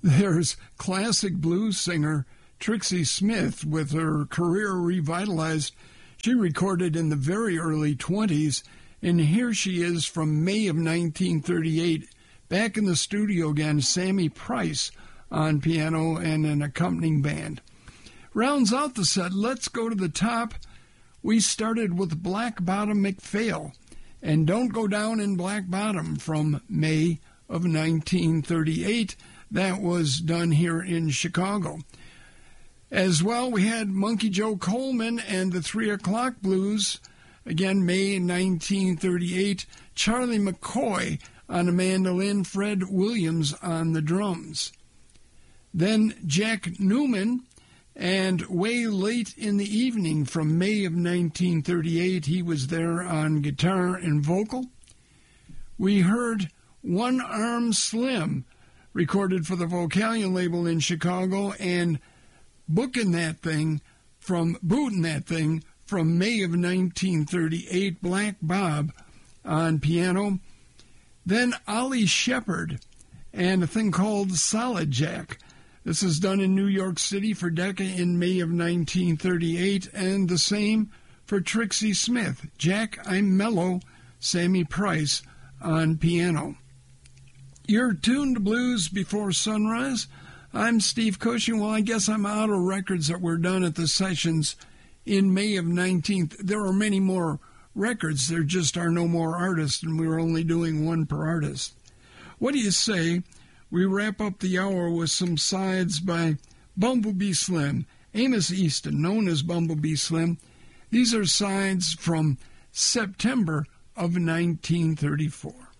There's classic blues singer Trixie Smith with her career revitalized. She recorded in the very early 20s, and here she is from May of 1938, back in the studio again, Sammy Price on piano and an accompanying band. Rounds out the set, let's go to the top. We started with Black Bottom McPhail, and Don't Go Down in Black Bottom from May of 1938. That was done here in Chicago. As well, we had Monkey Joe Coleman and the 3 O'Clock Blues, again, May 1938. Charlie McCoy on the mandolin, Fred Williams on the drums. Then Jack Newman and Way Late in the Evening from May of 1938. He was there on guitar and vocal. We heard One Arm Slim, recorded for the Vocalion label in Chicago, and Bootin' That Thing from May of 1938, Black Bob on piano. Then Ollie Shepherd and a thing called Solid Jack. This is done in New York City for Decca in May of 1938, and the same for Trixie Smith. Jack, I'm Mellow, Sammy Price on piano. You're tuned to Blues Before Sunrise. I'm Steve Cushing. Well, I guess I'm out of records that were done at the sessions in May of 19th. There are many more records. There just are no more artists, and we were only doing one per artist. What do you say we wrap up the hour with some sides by Bumblebee Slim, Amos Easton, known as Bumblebee Slim. These are sides from September of 1934.